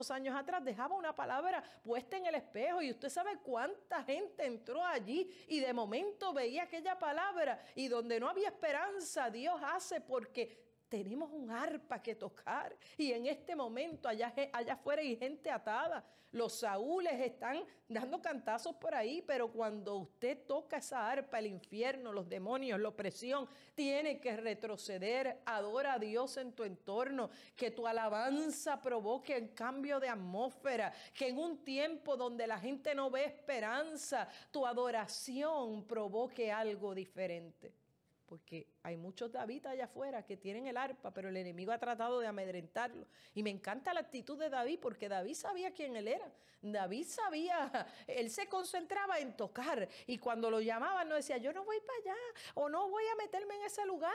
años atrás dejaba una palabra puesta en el espejo y usted sabe cuánta gente entró allí y de momento veía aquella palabra y donde no había esperanza, Dios hace porque tenemos un arpa que tocar y en este momento allá afuera hay gente atada. Los saúles están dando cantazos por ahí, pero cuando usted toca esa arpa, el infierno, los demonios, la opresión, tiene que retroceder. Adora a Dios en tu entorno, que tu alabanza provoque un cambio de atmósfera, que en un tiempo donde la gente no ve esperanza, tu adoración provoque algo diferente. Porque hay muchos David allá afuera que tienen el arpa, pero el enemigo ha tratado de amedrentarlo. Y me encanta la actitud de David, porque David sabía quién él era. David sabía, él se concentraba en tocar. Y cuando lo llamaban no decía, yo no voy para allá, o no voy a meterme en ese lugar.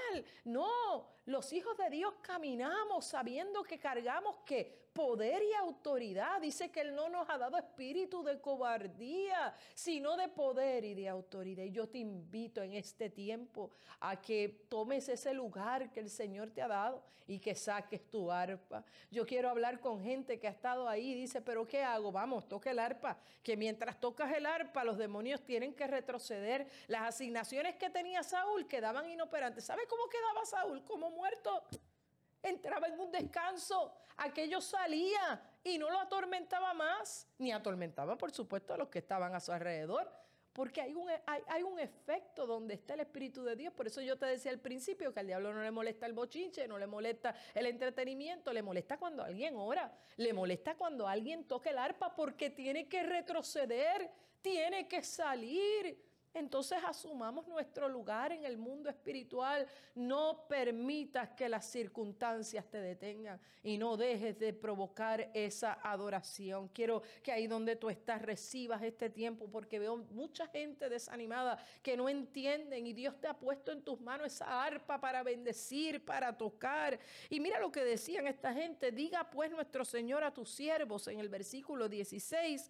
No, los hijos de Dios caminamos sabiendo que cargamos ¿qué? Poder y autoridad. Dice que Él no nos ha dado espíritu de cobardía, sino de poder y de autoridad. Y yo te invito en este tiempo a que tomes ese lugar que el Señor te ha dado y que saques tu arpa. Yo quiero hablar con gente que ha estado ahí y dice, pero ¿qué hago? Vamos, toca el arpa, que mientras tocas el arpa los demonios tienen que retroceder. Las asignaciones que tenía Saúl quedaban inoperantes. ¿Sabe cómo quedaba Saúl? Como muerto. Entraba en un descanso, aquello salía y no lo atormentaba más, ni atormentaba por supuesto a los que estaban a su alrededor. Porque hay un efecto donde está el Espíritu de Dios. Por eso yo te decía al principio que al diablo no le molesta el bochinche, no le molesta el entretenimiento, le molesta cuando alguien ora, le molesta cuando alguien toca el arpa porque tiene que retroceder, tiene que salir. Entonces asumamos nuestro lugar en el mundo espiritual. No permitas que las circunstancias te detengan y no dejes de provocar esa adoración. Quiero que ahí donde tú estás recibas este tiempo porque veo mucha gente desanimada que no entienden y Dios te ha puesto en tus manos esa arpa para bendecir, para tocar. Y mira lo que decían esta gente. Diga pues nuestro Señor a tus siervos en el versículo 16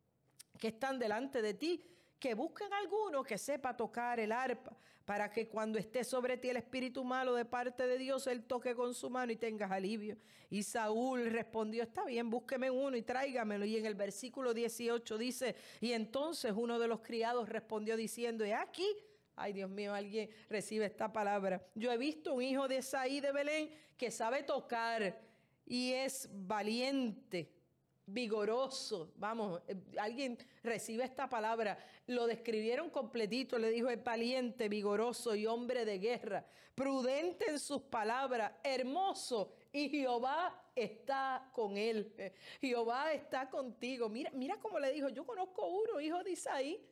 que están delante de ti, que busquen alguno que sepa tocar el arpa, para que cuando esté sobre ti el espíritu malo de parte de Dios, él toque con su mano y tengas alivio. Y Saúl respondió, está bien, búsqueme uno y tráigamelo. Y en el versículo 18 dice, y entonces uno de los criados respondió diciendo, he aquí, ay Dios mío, alguien recibe esta palabra, yo he visto un hijo de Isaí de Belén que sabe tocar y es valiente, vigoroso. Vamos, alguien recibe esta palabra. Lo describieron completito. Le dijo, es valiente, vigoroso y hombre de guerra, prudente en sus palabras, hermoso, y Jehová está con él. Jehová está contigo. Mira cómo le dijo, yo conozco uno, hijo de Isaí.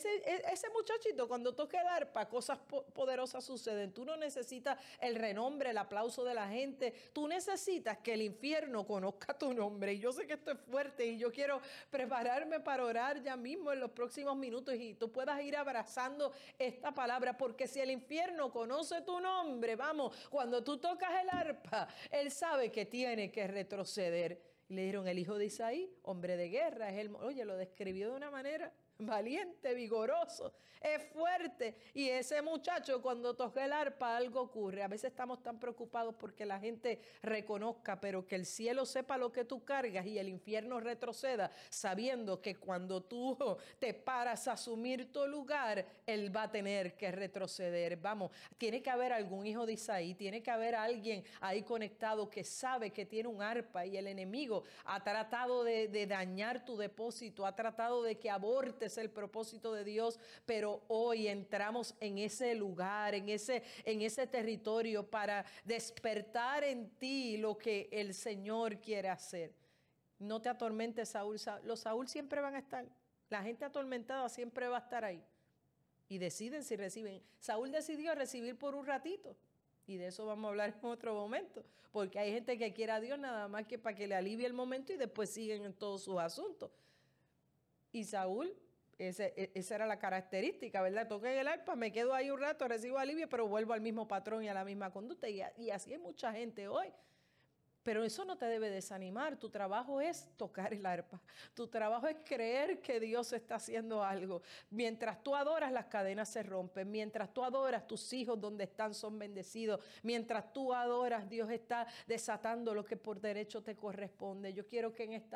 Ese muchachito cuando toca el arpa, cosas poderosas suceden. Tú no necesitas el renombre, el aplauso de la gente. Tú necesitas que el infierno conozca tu nombre. Y yo sé que esto es fuerte y yo quiero prepararme para orar ya mismo en los próximos minutos y tú puedas ir abrazando esta palabra. Porque si el infierno conoce tu nombre, vamos, cuando tú tocas el arpa, él sabe que tiene que retroceder. Y le dijeron, el hijo de Isaí, hombre de guerra, es oye, lo describió de una manera valiente, vigoroso, es fuerte. Y ese muchacho cuando toca el arpa algo ocurre. A veces estamos tan preocupados porque la gente reconozca, pero que el cielo sepa lo que tú cargas y el infierno retroceda, sabiendo que cuando tú te paras a asumir tu lugar, él va a tener que retroceder. Vamos, tiene que haber algún hijo de Isaí, tiene que haber alguien ahí conectado que sabe que tiene un arpa y el enemigo ha tratado de dañar tu depósito, ha tratado de que abortes el propósito de Dios, pero hoy entramos en ese lugar, en ese territorio para despertar en ti lo que el Señor quiere hacer. No te atormentes, Saúl. Los Saúl siempre van a estar. La gente atormentada siempre va a estar ahí. Y deciden si reciben. Saúl decidió recibir por un ratito. Y de eso vamos a hablar en otro momento. Porque hay gente que quiere a Dios nada más que para que le alivie el momento y después siguen en todos sus asuntos. Y Saúl, esa era la característica, ¿verdad? Toqué el arpa, me quedo ahí un rato, recibo alivio, pero vuelvo al mismo patrón y a la misma conducta. Y así hay mucha gente hoy. Pero eso no te debe desanimar. Tu trabajo es tocar el arpa. Tu trabajo es creer que Dios está haciendo algo. Mientras tú adoras, las cadenas se rompen. Mientras tú adoras, tus hijos donde están son bendecidos. Mientras tú adoras, Dios está desatando lo que por derecho te corresponde. Yo quiero que en esta